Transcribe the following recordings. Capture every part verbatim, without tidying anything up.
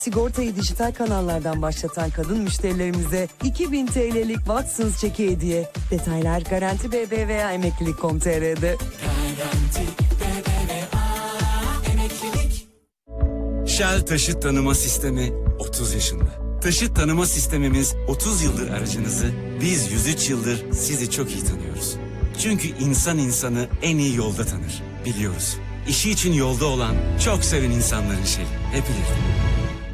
Sigortayı dijital kanallardan başlatan kadın müşterilerimize iki bin T L'lik Watsons çeki hediye. Detaylar Garanti B B V A Emeklilik nokta com nokta T R'de. Garanti B B V A Emeklilik. Shell Taşıt Tanıma Sistemi otuz yaşında. Taşıt tanıma sistemimiz otuz yıldır aracınızı, biz yüz üç yıldır sizi çok iyi tanıyoruz. Çünkü insan insanı en iyi yolda tanır, biliyoruz. İşi için yolda olan, çok seven insanların şeyi, hep ileri.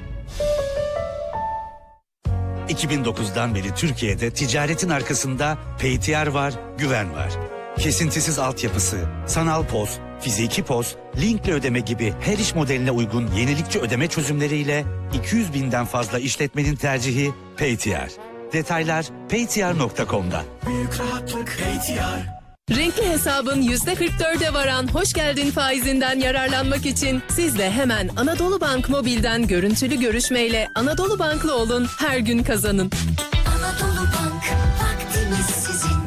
iki bin dokuzdan beri Türkiye'de ticaretin arkasında P T R var, güven var. Kesintisiz altyapısı, sanal poz, fiziki poz, linkle ödeme gibi her iş modeline uygun yenilikçi ödeme çözümleriyle iki yüz binden fazla işletmenin tercihi P T R. Detaylar P T R nokta com'da. Büyük rahatlık P T R. Renkli hesabın yüzde kırk dörde varan hoş geldin faizinden yararlanmak için siz de hemen Anadolu Bank Mobil'den görüntülü görüşmeyle Anadolu Banklı olun, her gün kazanın. Anadolu Bank, vaktimiz sizin.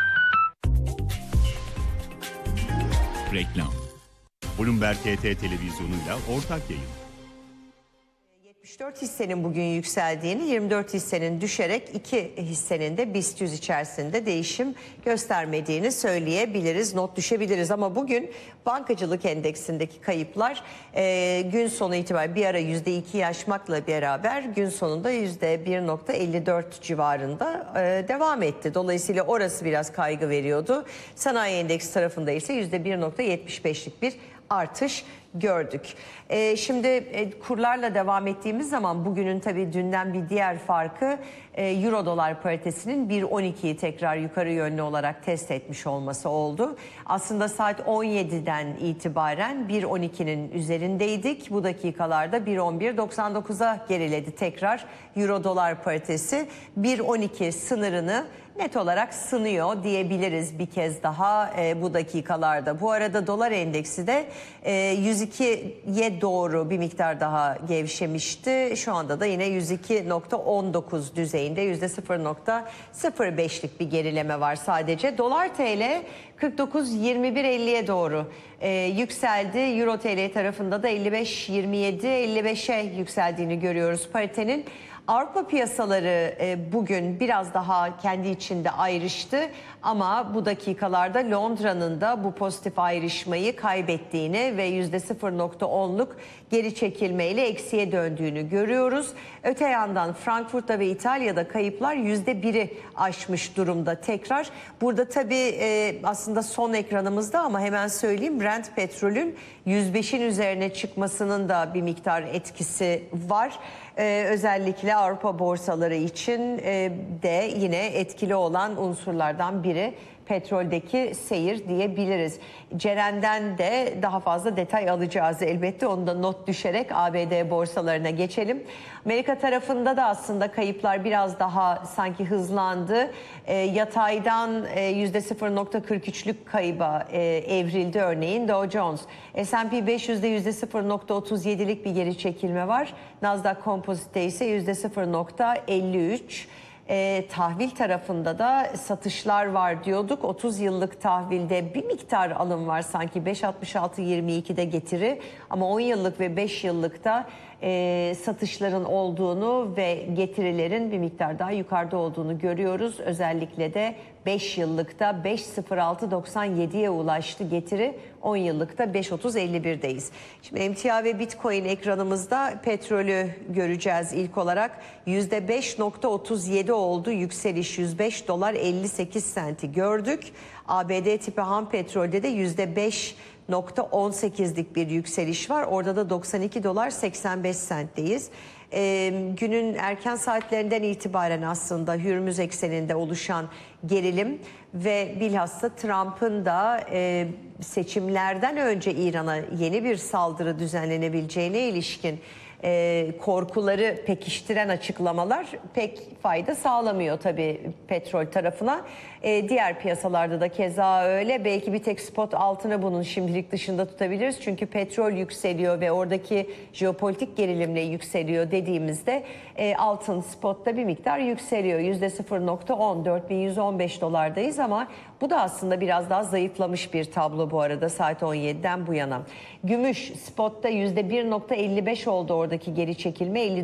Reklam. Bloomberg T T televizyonuyla ortak yayın. yetmiş dört hissenin bugün yükseldiğini, yirmi dört hissenin düşerek iki hissenin de BIST yüz içerisinde değişim göstermediğini söyleyebiliriz. Not düşebiliriz ama bugün bankacılık endeksindeki kayıplar e, gün sonu itibariyle bir ara yüzde ikiyi aşmakla beraber gün sonunda yüzde bir nokta elli dört civarında e, devam etti. Dolayısıyla orası biraz kaygı veriyordu. Sanayi endeksi tarafında ise yüzde bir nokta yetmiş beşlik bir artış gördük. Ee, şimdi e, kurlarla devam ettiğimiz zaman bugünün tabii dünden bir diğer farkı e, Euro dolar paritesinin bir on ikiyi tekrar yukarı yönlü olarak test etmiş olması oldu. Aslında saat on yediden itibaren bir on ikinin üzerindeydik. Bu dakikalarda bir on bir doksan dokuza geriledi tekrar Euro dolar paritesi. bir on iki sınırını net olarak sınıyor diyebiliriz bir kez daha e, bu dakikalarda. Bu arada dolar endeksi de e, yüz ikiye doğru bir miktar daha gevşemişti. Şu anda da yine yüz iki nokta on dokuz düzeyinde yüzde sıfır nokta sıfır beşlik bir gerileme var sadece. Dolar T L kırk dokuz yirmi bir elliye doğru e, yükseldi. Euro T L tarafında da elli beş yirmi yedi elli beşe yükseldiğini görüyoruz paritenin. Avrupa piyasaları e, bugün biraz daha kendi içinde ayrıştı ama bu dakikalarda Londra'nın da bu pozitif ayrışmayı kaybettiğini ve yüzde sıfır nokta onluk geri çekilmeyle eksiye döndüğünü görüyoruz. Öte yandan Frankfurt'ta ve İtalya'da kayıplar yüzde biri aşmış durumda tekrar. Burada tabii e, aslında son ekranımızda ama hemen söyleyeyim, Brent petrolün yüz beşin üzerine çıkmasının da bir miktar etkisi var. Ee, özellikle Avrupa borsaları için e, de yine etkili olan unsurlardan biri petroldeki seyir diyebiliriz. Ceren'den de daha fazla detay alacağız elbette. Onu da not düşerek A B D borsalarına geçelim. Amerika tarafında da aslında kayıplar biraz daha sanki hızlandı. E, yataydan e, yüzde sıfır nokta kırk üçlük kayıba e, evrildi örneğin Dow Jones. S and P beş yüzde yüzde sıfır nokta otuz yedilik bir geri çekilme var. Nasdaq Composite ise yüzde sıfır nokta elli üç. E, tahvil tarafında da satışlar var diyorduk. otuz yıllık tahvilde bir miktar alım var sanki beş altmış altı yirmi ikide getiri ama on yıllık ve beş yıllıkta e, satışların olduğunu ve getirilerin bir miktar daha yukarıda olduğunu görüyoruz. Özellikle de beş yıllıkta beş sıfır altı doksan yediye ulaştı getiri, on yıllıkta beş otuz elli birdeyiz. Şimdi emtia ve Bitcoin ekranımızda petrolü göreceğiz ilk olarak. yüzde beş nokta otuz yedi oldu yükseliş, yüz beş dolar elli sekiz senti gördük. A B D tipi ham petrolde de yüzde beş nokta on sekizlik bir yükseliş var. Orada da doksan iki dolar seksen beş sentteyiz. Ee, günün erken saatlerinden itibaren aslında Hürmüz ekseninde oluşan gerilim ve bilhassa Trump'ın da e, seçimlerden önce İran'a yeni bir saldırı düzenlenebileceğine ilişkin e, korkuları pekiştiren açıklamalar pek fayda sağlamıyor tabii petrol tarafına. E, diğer piyasalarda da keza öyle. Belki bir tek spot altını bunun şimdilik dışında tutabiliriz. Çünkü petrol yükseliyor ve oradaki jeopolitik gerilimle yükseliyor dediğimizde e, altın spotta bir miktar yükseliyor. yüzde sıfır nokta on dört bin yüz on beş dolardayız ama Bu da aslında biraz daha zayıflamış bir tablo bu arada saat on yediden bu yana. Gümüş spotta yüzde bir nokta elli beş oldu oradaki geri çekilme. elli